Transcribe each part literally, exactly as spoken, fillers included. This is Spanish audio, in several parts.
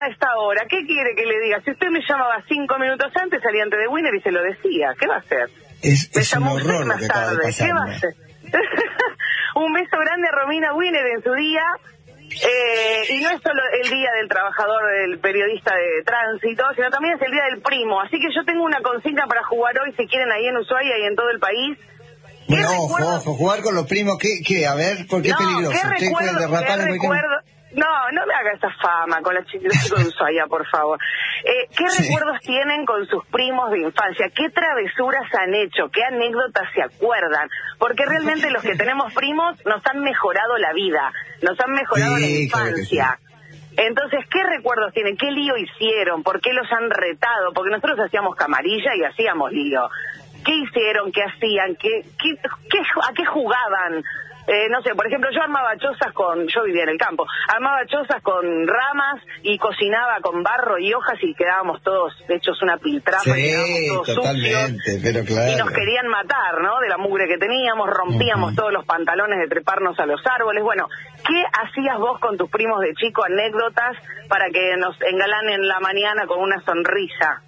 a esta hora, ¿qué quiere que le diga? Si usted me llamaba cinco minutos antes, salía antes de Winner y se lo decía. ¿Qué va a hacer? Es, me es un llamó horror usted más lo que acaba de tarde. pasar, ¿Qué va a hacer? Un beso grande a Romina Winner en su día. Eh, y no es solo el día del trabajador, del periodista de tránsito, sino también es el día del primo. Así que yo tengo una consigna para jugar hoy, si quieren, ahí en Ushuaia y en todo el país. Bueno, ojo, ojo, jugar con los primos, ¿qué? qué? A ver, ¿por qué no, es peligroso? ¿qué ¿Usted recuerdo, puede derrapar ¿qué en cualquier... recuerdo? No, no me haga esa fama con la ch- los chicos de Ushuaia, por favor. Eh, ¿Qué Sí. recuerdos tienen con sus primos de infancia? ¿Qué travesuras han hecho? ¿Qué anécdotas se acuerdan? Porque realmente los que tenemos primos nos han mejorado la vida, nos han mejorado Sí, la claro que infancia. Entonces, ¿qué recuerdos tienen? ¿Qué lío hicieron? ¿Por qué los han retado? Porque nosotros hacíamos camarilla y hacíamos lío. ¿Qué hicieron? ¿Qué hacían? ¿Qué, qué, qué, ¿A qué jugaban? Eh, no sé, por ejemplo, yo armaba chozas con... Yo vivía en el campo. Armaba chozas con ramas y cocinaba con barro y hojas y quedábamos todos hechos una piltrafa. Sí, y quedábamos todos totalmente, sucios, pero claro. y nos querían matar, ¿no? De la mugre que teníamos, rompíamos uh-huh. todos los pantalones de treparnos a los árboles. Bueno, ¿qué hacías vos con tus primos de chico? Anécdotas para que nos engalanen la mañana con una sonrisa.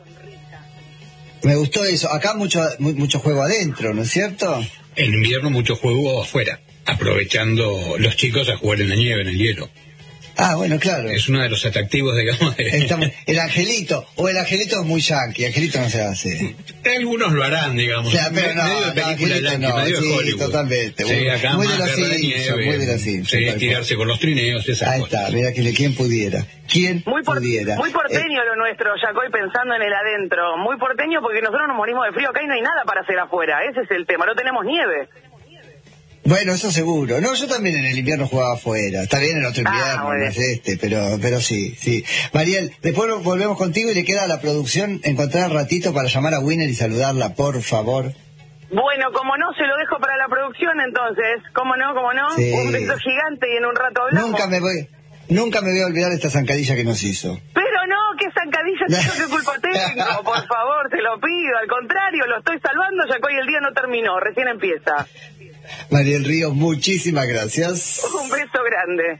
Me gustó eso. Acá mucho mucho juego adentro, ¿no es cierto? En invierno mucho juego afuera, aprovechando los chicos a jugar en la nieve, en el hielo. Ah, bueno, claro. Es uno de los atractivos, digamos. De... Estamos, el angelito, o el angelito es muy yankee, angelito no se hace. Algunos lo harán, digamos. O sea, pero no, medio de no, película angelito yankee, no, medio sí, de Hollywood. Totalmente. Sí, acá muy más de los guerra de Simpsons, nieve, muy de los Simpsons. Sí, tirarse con los trineos, esas Ahí cosas. está, mira, que quien pudiera. ¿Quién muy por, pudiera? Muy porteño eh, lo nuestro, Yacoy, pensando en el adentro. Muy porteño porque nosotros nos morimos de frío acá y no hay nada para hacer afuera. Ese es el tema, no tenemos nieve. Bueno, eso seguro. No, yo también en el invierno jugaba afuera. Está bien en otro invierno, ah, no es este, pero pero sí, sí. Mariel, después volvemos contigo y le queda a la producción encontrar un ratito para llamar a Winner y saludarla, por favor. Bueno, como no, se lo dejo para la producción entonces. ¿Cómo no, cómo no? Sí. Un beso gigante y en un rato hablamos. Nunca me voy, nunca me voy a olvidar de esta zancadilla que nos hizo. Pero no, ¿qué zancadilla? ¿Qué culpa tengo? Por favor, te lo pido. Al contrario, lo estoy salvando, ya que hoy el día no terminó, recién empieza. Mariel Ríos, muchísimas gracias. Un beso grande.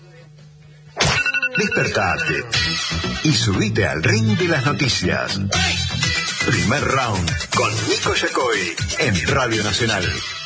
Despertate y subite al ring de las noticias. Primer round con Nico Yacoy en Radio Nacional.